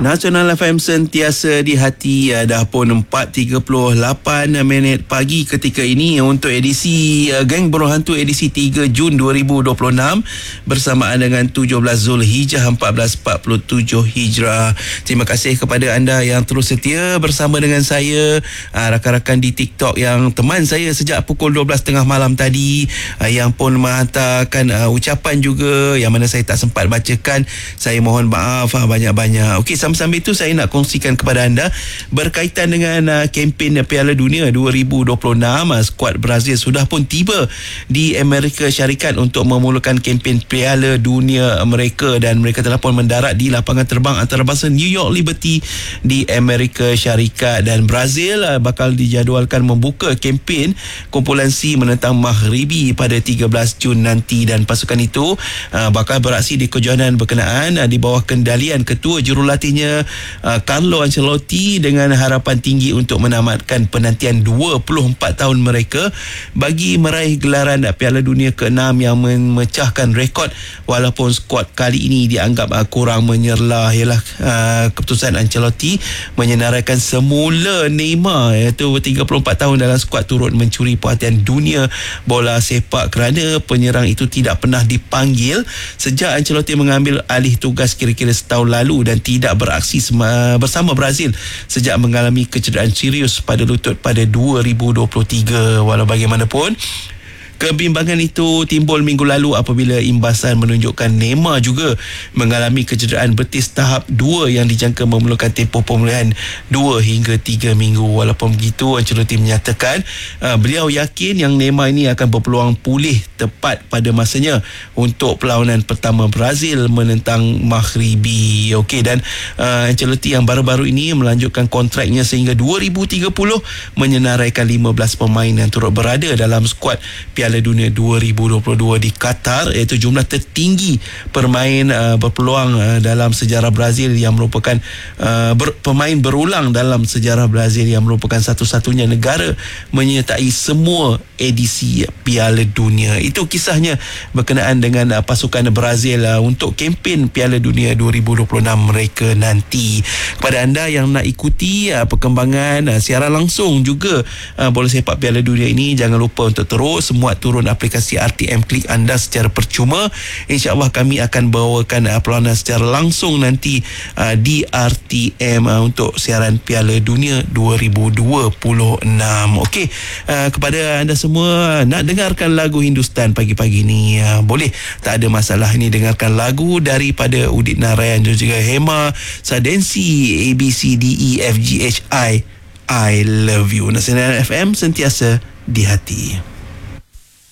Nasional FM sentiasa di hati. Dah pun 4.38 minit pagi ketika ini untuk edisi Geng Buruh Hantu edisi 3 Jun 2026 bersamaan dengan 17 Zulhijjah 1447 Hijrah. Terima kasih kepada anda yang terus setia bersama dengan saya, rakan-rakan di TikTok yang teman saya sejak pukul 12.30 malam tadi, yang pun menghantarkan ucapan juga yang mana saya tak sempat bacakan. Saya mohon maaf banyak-banyak. Okey, sambil itu saya nak kongsikan kepada anda berkaitan dengan kempen Piala Dunia 2026. Skuad Brazil sudah pun tiba di Amerika Syarikat untuk memulakan kempen Piala Dunia mereka, dan mereka telah pun mendarat di lapangan terbang antarabangsa New York Liberty di Amerika Syarikat, dan Brazil bakal dijadualkan membuka kempen kumpulan C menentang Maghribi pada 13 Jun nanti, dan pasukan itu bakal beraksi di kejohanan berkenaan di bawah kendalian ketua jurulatihnya Carlo Ancelotti dengan harapan tinggi untuk menamatkan penantian 24 tahun mereka bagi meraih gelaran Piala Dunia ke-6 yang memecahkan rekod, walaupun skuad kali ini dianggap kurang menyerlah. Ialah keputusan Ancelotti menyenaraikan semula Neymar, iaitu 34 tahun dalam skuad, turut mencuri perhatian dunia bola sepak kerana penyerang itu tidak pernah dipanggil sejak Ancelotti mengambil alih tugas kira-kira setahun lalu dan tidak beraksi bersama Brazil sejak mengalami kecederaan serius pada lutut pada 2023. Walau bagaimanapun, kebimbangan itu timbul minggu lalu apabila imbasan menunjukkan Neymar juga mengalami kecederaan betis tahap 2 yang dijangka memerlukan tempoh pemulihan 2 hingga 3 minggu. Walaupun begitu, Ancelotti menyatakan beliau yakin yang Neymar ini akan berpeluang pulih tepat pada masanya untuk perlawanan pertama Brazil menentang Maghribi. Okey, dan Ancelotti yang baru-baru ini melanjutkan kontraknya sehingga 2030 menyenaraikan 15 pemain yang turut berada dalam skuad Piala Dunia 2022 di Qatar, iaitu jumlah tertinggi pemain berpeluang dalam sejarah Brazil, yang merupakan pemain berulang dalam sejarah Brazil, yang merupakan satu-satunya negara menyertai semua edisi Piala Dunia. Itu kisahnya berkenaan dengan pasukan Brazil untuk kempen Piala Dunia 2026 mereka nanti. Kepada anda yang nak ikuti perkembangan siaran langsung juga bola sepak Piala Dunia ini, jangan lupa untuk terus muat turun aplikasi RTM Klik anda secara percuma. InsyaAllah kami akan bawakan perlawanan secara langsung nanti di RTM untuk siaran Piala Dunia 2026. Okey, kepada anda semua nak dengarkan lagu Hindustan pagi-pagi ni, boleh, tak ada masalah. Ini dengarkan lagu daripada Udit Narayan dan juga Hema Sadensi, ABCDEFGHI, I Love You. Nasional FM sentiasa di hati.